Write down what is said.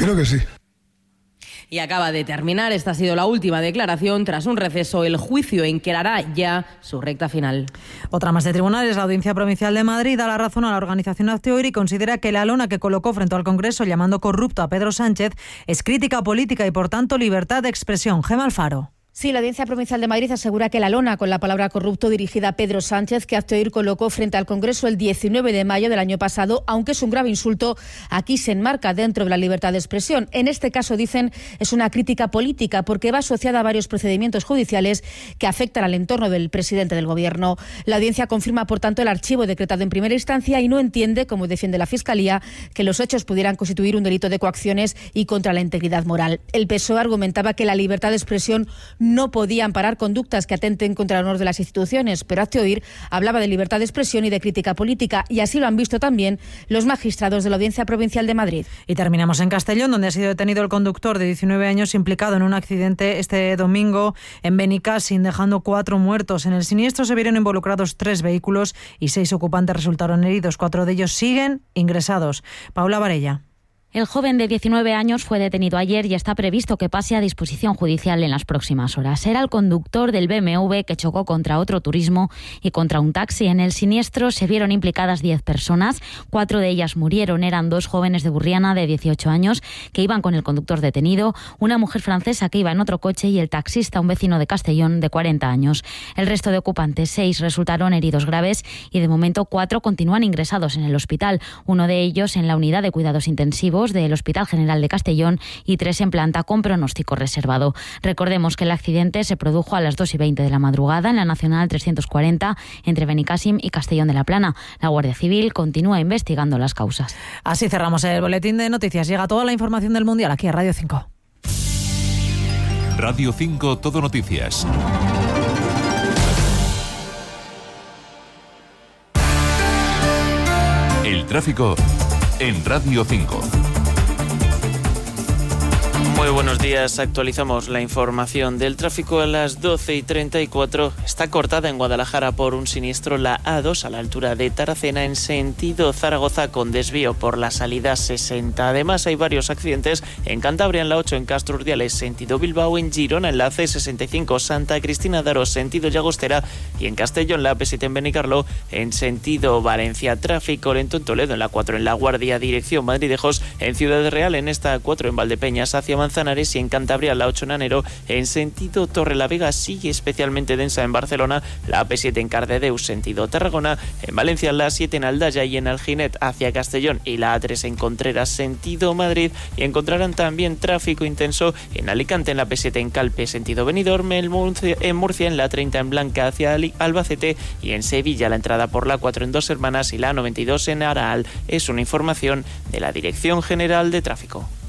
Creo que sí. Y acaba de terminar, esta ha sido la última declaración. Tras un receso, el juicio encarará ya su recta final. Otra más de tribunales. La Audiencia Provincial de Madrid da la razón a la organización Hazte Oír y considera que la lona que colocó frente al Congreso llamando corrupto a Pedro Sánchez es crítica política y, por tanto, libertad de expresión. Gemma Alfaro. Sí, la Audiencia Provincial de Madrid asegura que la lona con la palabra corrupto dirigida a Pedro Sánchez, que Hazte Oír colocó frente al Congreso el 19 de mayo del año pasado, aunque es un grave insulto, aquí se enmarca dentro de la libertad de expresión. En este caso, dicen, es una crítica política porque va asociada a varios procedimientos judiciales que afectan al entorno del presidente del Gobierno. La Audiencia confirma, por tanto, el archivo decretado en primera instancia y no entiende, como defiende la Fiscalía, que los hechos pudieran constituir un delito de coacciones y contra la integridad moral. El PSOE argumentaba que la libertad de expresión no podía amparar conductas que atenten contra el honor de las instituciones, pero Hazte Oír hablaba de libertad de expresión y de crítica política, y así lo han visto también los magistrados de la Audiencia Provincial de Madrid. Y terminamos en Castellón, donde ha sido detenido el conductor de 19 años implicado en un accidente este domingo en Benicàssim, dejando 4 muertos. En el siniestro se vieron involucrados 3 vehículos y 6 ocupantes resultaron heridos. 4 de ellos siguen ingresados. Paula Varella. El joven de 19 años fue detenido ayer y está previsto que pase a disposición judicial en las próximas horas. Era el conductor del BMW que chocó contra otro turismo y contra un taxi. En el siniestro se vieron implicadas 10 personas, 4 de ellas murieron. Eran 2 jóvenes de Burriana de 18 años que iban con el conductor detenido, una mujer francesa que iba en otro coche y el taxista, un vecino de Castellón de 40 años. El resto de ocupantes, 6, resultaron heridos graves y de momento 4 continúan ingresados en el hospital. Uno de ellos en la unidad de cuidados intensivos del Hospital General de Castellón y 3 en planta con pronóstico reservado. Recordemos que el accidente se produjo a las 2:20 de la madrugada en la Nacional 340 entre Benicàssim y Castellón de la Plana. La Guardia Civil continúa investigando las causas. Así cerramos el boletín de noticias. Llega toda la información del Mundial aquí a Radio 5. Radio 5 Todo Noticias. El tráfico en Radio 5. Muy buenos días, actualizamos la información del tráfico a las 12:34. Está cortada en Guadalajara por un siniestro la A2 a la altura de Taracena en sentido Zaragoza con desvío por la salida 60. Además hay varios accidentes en Cantabria en la 8 en Castro Urdiales sentido Bilbao, en Girona en la C65 Santa Cristina de Aro sentido Llagostera y en Castellón la AP7 en Benicarló en sentido Valencia. Tráfico lento en Toledo en la 4 en La Guardia dirección Madridejos, en Ciudad Real en esta 4 en Valdepeñas hacia Manzanares y en Cantabria la 8 en Anero en sentido Torrelavega sigue especialmente densa en Barcelona, la AP7 en Cardedeu sentido Tarragona, en Valencia la 7 en Aldaya y en Alginet hacia Castellón y la A3 en Contreras sentido Madrid, y encontrarán también tráfico intenso en Alicante en la P7 en Calpe sentido Benidorm, en Murcia en la 30 en Blanca hacia Albacete y en Sevilla la entrada por la 4 en Dos Hermanas y la 92 en Araal. Es una información de la Dirección General de Tráfico.